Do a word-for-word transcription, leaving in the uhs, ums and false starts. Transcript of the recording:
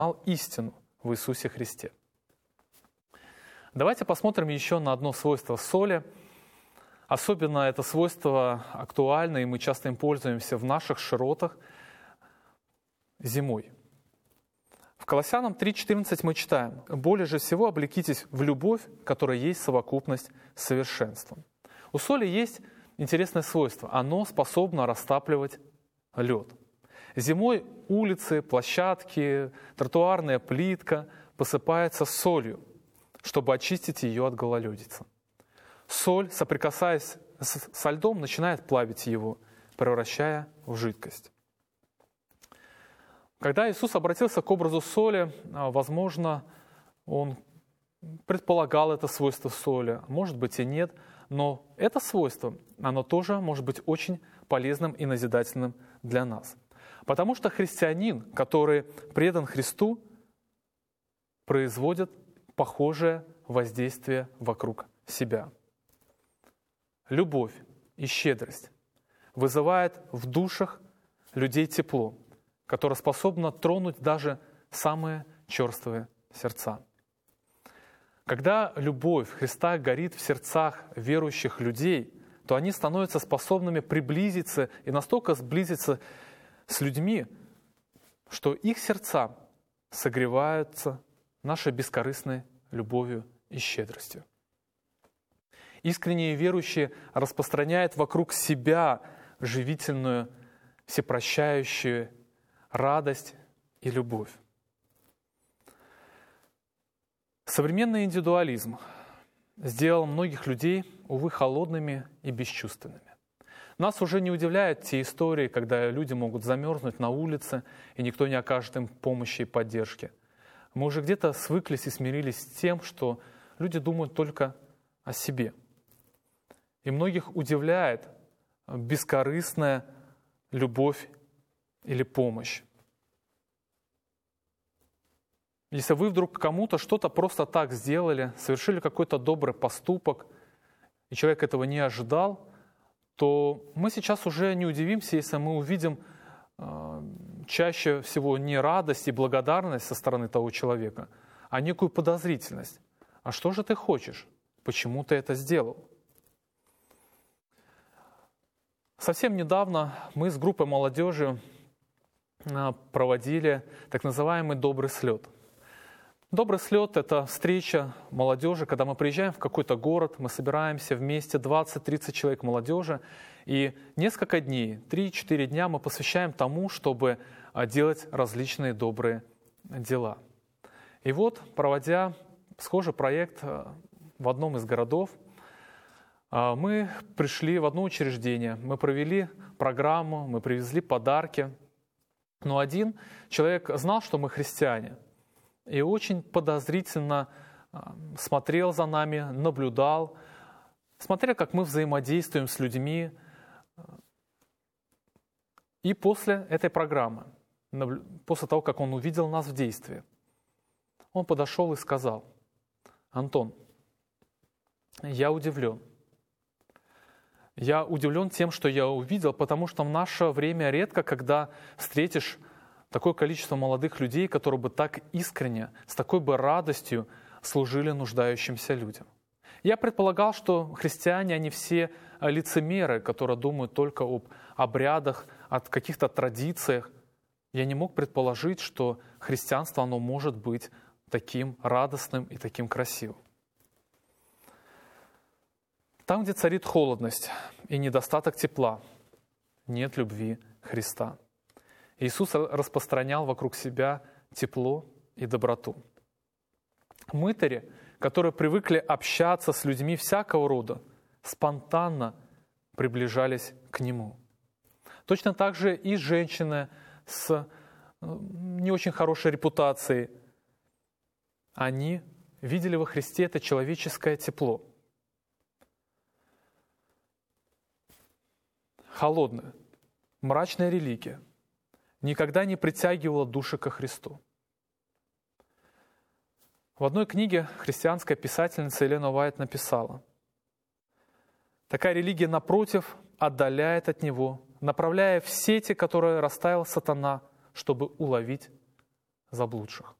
истину в Иисусе Христе. Давайте посмотрим еще на одно свойство соли. Особенно это свойство актуально, и мы часто им пользуемся в наших широтах зимой. В Колоссянам три четырнадцать мы читаем: «Более же всего облекитесь в любовь, которая есть совокупность с совершенством». У соли есть интересное свойство. Оно способно растапливать лед. Зимой улицы, площадки, тротуарная плитка посыпается солью, чтобы очистить ее от гололедицы. Соль, соприкасаясь со льдом, начинает плавить его, превращая в жидкость. Когда Иисус обратился к образу соли, возможно, Он предполагал это свойство соли, может быть и нет, но это свойство, оно тоже может быть очень полезным и назидательным для нас. Потому что христианин, который предан Христу, производит похожее воздействие вокруг себя. Любовь и щедрость вызывает в душах людей тепло, которое способно тронуть даже самые черствые сердца. Когда любовь Христа горит в сердцах верующих людей, то они становятся способными приблизиться и настолько сблизиться с людьми, что их сердца согреваются нашей бескорыстной любовью и щедростью. Искренние верующие распространяют вокруг себя живительную, всепрощающую радость и любовь. Современный индивидуализм сделал многих людей, увы, холодными и бесчувственными. Нас уже не удивляют те истории, когда люди могут замерзнуть на улице, и никто не окажет им помощи и поддержки. Мы уже где-то свыклись и смирились с тем, что люди думают только о себе. И многих удивляет бескорыстная любовь или помощь. Если вы вдруг кому-то что-то просто так сделали, совершили какой-то добрый поступок, и человек этого не ожидал, то мы сейчас уже не удивимся, если мы увидим э, чаще всего не радость и благодарность со стороны того человека, а некую подозрительность. А что же ты хочешь? Почему ты это сделал? Совсем недавно мы с группой молодежи проводили так называемый «добрый слет». Добрый слет – это встреча молодежи, когда мы приезжаем в какой-то город, мы собираемся вместе, двадцать-тридцать человек молодежи, и несколько дней, три-четыре дня мы посвящаем тому, чтобы делать различные добрые дела. И вот, проводя схожий проект в одном из городов, мы пришли в одно учреждение, мы провели программу, мы привезли подарки, но один человек знал, что мы христиане, и очень подозрительно смотрел за нами, наблюдал, смотрел, как мы взаимодействуем с людьми. И после этой программы, после того, как он увидел нас в действии, он подошел и сказал: «Антон, я удивлен. Я удивлен тем, что я увидел, потому что в наше время редко, когда встретишь такое количество молодых людей, которые бы так искренне, с такой бы радостью служили нуждающимся людям. Я предполагал, что христиане, они все лицемеры, которые думают только об обрядах, о каких-то традициях. Я не мог предположить, что христианство, оно может быть таким радостным и таким красивым. Там, где царит холодность и недостаток тепла, нет любви Христа. Иисус распространял вокруг себя тепло и доброту. Мытари, которые привыкли общаться с людьми всякого рода, спонтанно приближались к Нему. Точно так же и женщины с не очень хорошей репутацией, они видели во Христе это человеческое тепло. Холодная, мрачная религия никогда не притягивала души ко Христу. В одной книге христианская писательница Елена Уайт написала: «Такая религия, напротив, отдаляет от Него, направляя в сети, которые расставил сатана, чтобы уловить заблудших.